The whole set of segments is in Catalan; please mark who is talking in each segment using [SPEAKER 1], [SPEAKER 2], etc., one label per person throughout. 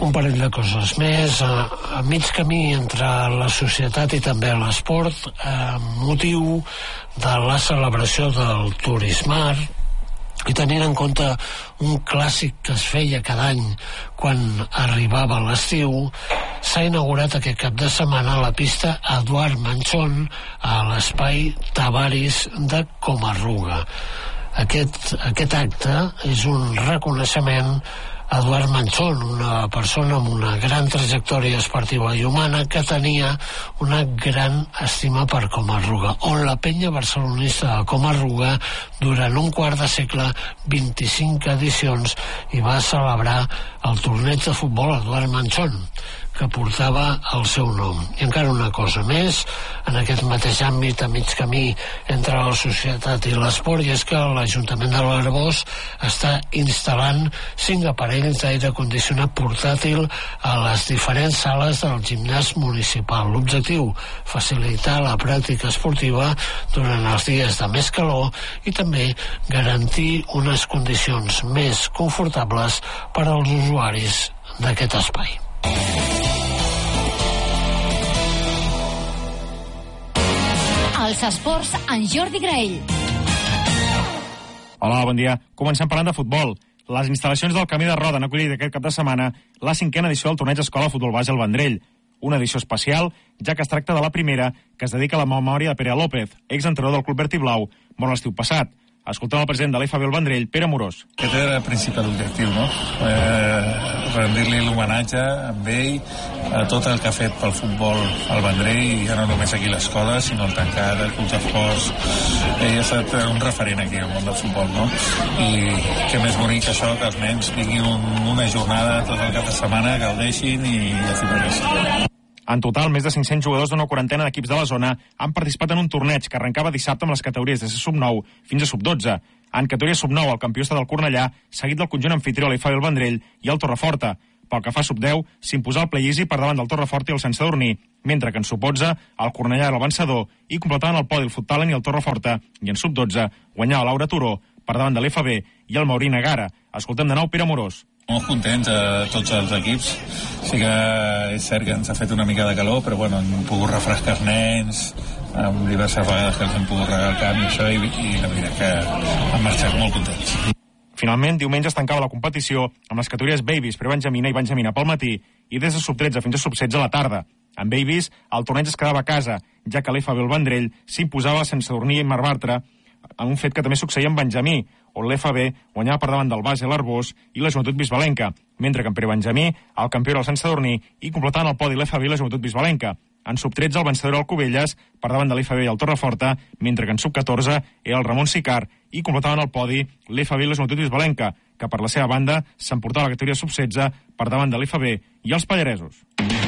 [SPEAKER 1] un parell de coses més. A mig camí entre la societat i també l'esport, motiu de la celebració del Turismar, i tenint en compte un clàssic que es feia cada any quan arribava l'estiu, s'ha inaugurat aquest cap de setmana la pista Eduard Manchón a l'espai Tavaris de Comarruga. Aquest acte és un reconeixement a Eduard Manchón, una persona amb una gran trajectòria esportiva i humana que tenia una gran estima per Comarruga, on la penya barcelonista de Comarruga durant un quart de segle, 25 edicions, i va celebrar el torneig de futbol Eduard Manchón, que portava el seu nom. I encara una cosa més, en aquest mateix àmbit, a mig camí entre la societat i l'esport, i és que l'Ajuntament de l'Arboç està instal·lant 5 aparells d'aire condicionat portàtil a les diferents sales del gimnàs municipal. L'objectiu, facilitar la pràctica esportiva durant els dies de més calor i també garantir unes condicions més confortables per als usuaris d'aquest espai.
[SPEAKER 2] Els esports en Jordi Graell.
[SPEAKER 3] Hola, bon dia. Comencem parlant de futbol. Les instal·lacions del Camí de Roda han acollit aquest cap de setmana la 5a edició del torneig Escola Futbol Base al Vendrell. Una edició especial, ja que es tracta de la primera que es dedica a la memòria de Pere López, exentrenador del club verd i blau, mort l'estiu passat. Escoltem el president de l'FB al Vendrell, Pere Amorós.
[SPEAKER 4] Aquest era el principal objectiu, no? Rendir-li l'homenatge amb ell a tot el que ha fet pel futbol al Vendrell, i ja no només aquí a l'escola, sinó el tancat, el club d'esports. Ell ha estat un referent aquí al món del futbol, no? I què més bonic que això, que els nens vinguin una jornada tot el cap de setmana, gaudeixin i diverteixin.
[SPEAKER 3] En total, més de 500 jugadors d'una quarantena d'equips de la zona han participat en un torneig que arrencava dissabte amb les categories de sub-9 fins a sub-12. En categoria sub-9, el campió està del Cornellà, seguit del conjunt anfitrió l'FB el Vendrell i el Torreforta. Pel que fa a sub-10, s'imposà el Playisi per davant del Torreforta i el Sant Sadurní, mentre que en sub-11, el Cornellà era el vencedor i completaven el podi el Futtalent i el Torreforta, i en sub-12 guanyava Laura Turó per davant de l'FB i el Maurí Nagara. Escoltem de nou Pere Amorós.
[SPEAKER 4] Molt contents a tots els equips. Sí que és cert que ens ha fet una mica de calor, però bueno, hem pogut refrescar els nens, amb diverses vegades que els hem pogut regar el camp i això, i la veritat que han marxat molt contents.
[SPEAKER 3] Finalment, diumenge es tancava la competició amb les categories Babies, prebenjamina i benjamina pel matí i des de sub-13 fins a sub-16 a la tarda. En Babies, el torneig es quedava a casa, ja que l'FB el Vendrell s'imposava sense dormir i Marbartra, en un fet que també succeïa en Benjamí, on l'FB guanyava per davant del Base l'Arbós i la Joventut Bisbalenca, mentre que en Prebenjamí el campió era el Sant Sadurní i completaven el podi l'FB i la Joventut Bisbalenca. En sub-13 el vencedor era el Cubelles per davant de l'FB i el Torreforta, mentre que en sub-14 era el Ramon Sicar i completaven el podi l'FB i la Joventut Bisbalenca, que per la seva banda s'emportava la categoria sub-16 per davant de l'FB i els Pallaresos.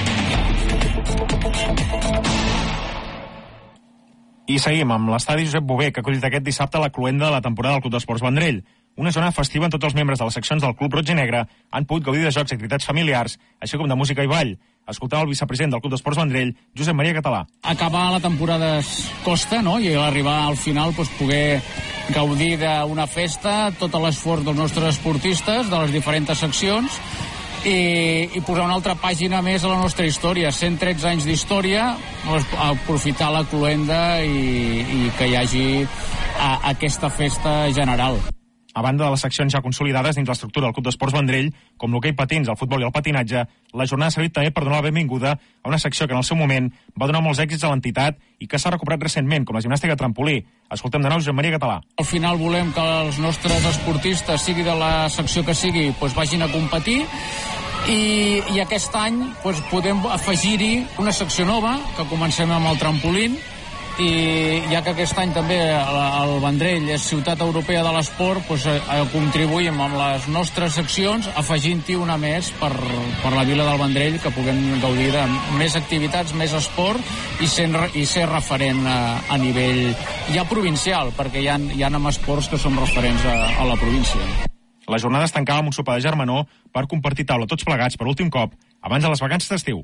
[SPEAKER 3] I seguim amb l'estadi Josep Bové, que ha acollit aquest dissabte la cloenda de la temporada del Club d'Esports Vendrell. Una jornada festiva on tots els membres de les seccions del Club Roig i Negre han pogut gaudir de jocs i activitats familiars, així com de música i ball. Escoltem el vicepresident del Club d'Esports Vendrell, Josep Maria Català.
[SPEAKER 5] Acabar la temporada costa, no? I arribar al final poder gaudir d'una festa, tot l'esforç dels nostres esportistes, de les diferents seccions, i posar una altra pàgina més a la nostra història. 113 anys d'història, aprofitar la cloenda i que hi hagi aquesta festa general.
[SPEAKER 3] A banda de les seccions ja consolidades dins l'estructura del Club d'Esports Vendrell, com l'hoquei patins, el futbol i el patinatge, la jornada ha servit també per donar la benvinguda a una secció que en el seu moment va donar molts èxits a l'entitat i que s'ha recuperat recentment, com la gimnàstica de trampolí. Escoltem de nou Josep Maria Català.
[SPEAKER 5] Al final volem que els nostres esportistes, sigui de la secció que sigui, vagin a competir, i aquest any podem afegir-hi una secció nova, que comencem amb el trampolín, i ja que aquest any també el Vendrell és ciutat europea de l'esport, contribuïm amb les nostres seccions afegint-hi una més per la vila del Vendrell, que puguem gaudir de més activitats, més esport i ser referent a nivell ja provincial, perquè hi ha amb esports que som referents a la província.
[SPEAKER 3] La jornada es tancava amb un sopar de germanor per compartir taula tots plegats per últim cop abans de les vacances d'estiu.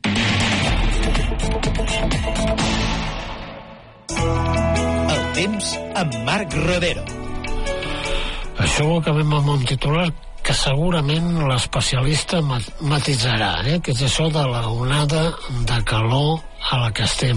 [SPEAKER 6] Temps amb Marc Rodero.
[SPEAKER 1] Això ho acabem amb un titular que segurament l'especialista matisarà, que és això de la onada de calor a la que estem.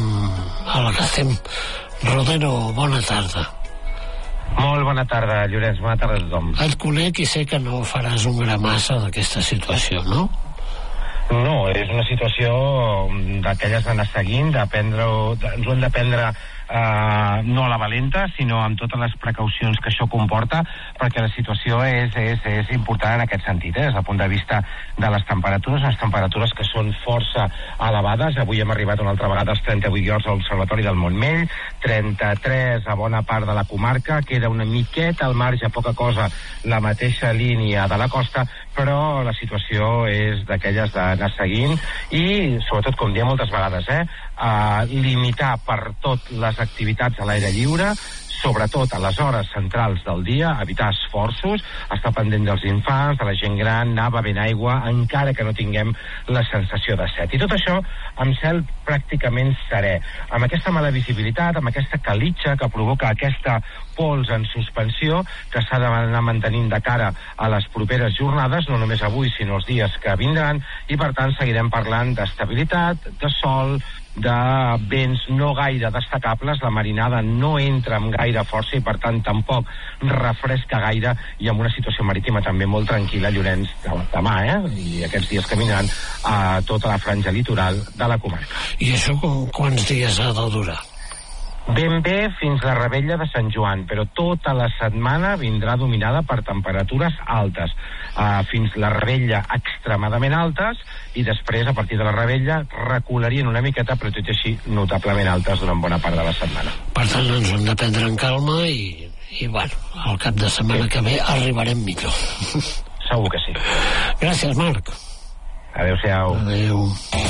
[SPEAKER 1] Rodero, bona tarda.
[SPEAKER 6] Molt bona tarda, Llorenç, bona tarda a tothom.
[SPEAKER 1] Et conec i sé que no faràs un gramassa d'aquesta situació, no?
[SPEAKER 6] No, és una situació d'aquelles d'anar seguint, ens ho hem de prendre no a la valenta, sinó amb totes les precaucions que això comporta, perquè la situació és important en aquest sentit, des del punt de vista de les temperatures, unes temperatures que són força elevades. Avui hem arribat una altra vegada als 38 graus a l'Observatori del Montmell, 33 a bona part de la comarca, queda una miqueta al marge, poca cosa, la mateixa línia de la costa, però la situació és d'aquelles d'anar seguint i, sobretot, com diem moltes vegades, limitar per tot les activitats a l'aire lliure, sobretot a les hores centrals del dia, evitar esforços, estar pendent dels infants, de la gent gran, anar bevent aigua, encara que no tinguem la sensació de set. I tot això amb cel pràcticament serè, amb aquesta mala visibilitat, amb aquesta calitxa que provoca aquesta pols en suspensió que s'ha d'anar mantenint de cara a les properes jornades, no només avui, sinó els dies que vindran, i per tant seguirem parlant d'estabilitat, de sol, de vents no gaire destacables. La marinada no entra amb gaire força i per tant tampoc refresca gaire, i amb una situació marítima també molt tranquil·la, Llorenç, demà i aquests dies que vindran a tota la franja litoral de la comarca.
[SPEAKER 1] I això quants dies ha de durar?
[SPEAKER 6] Ben bé fins la Revetlla de Sant Joan, però tota la setmana vindrà dominada per temperatures altes, fins la Revetlla extremadament altes, i després, a partir de la Revetlla, recularien una miqueta, però tot i així notablement altes durant bona part de la setmana.
[SPEAKER 1] Per tant, ens ho hem de prendre en calma i bueno, al cap de setmana que ve arribarem millor.
[SPEAKER 6] Segur que sí.
[SPEAKER 1] Gràcies, Marc.
[SPEAKER 6] Adéu-siau.
[SPEAKER 1] Adéu.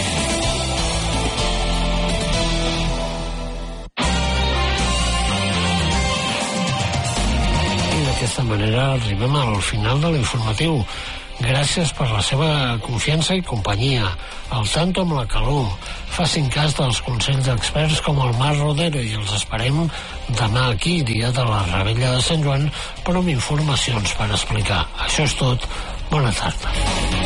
[SPEAKER 1] D'aquesta manera arribem al final de l'informatiu. Gràcies per la seva confiança i companyia. Al tanto amb la calor. Facin cas dels consells d'experts com el Marc Rodero i els esperem demà aquí, dia de la Revetlla de Sant Joan, però amb informacions per explicar. Això és tot. Bona tarda.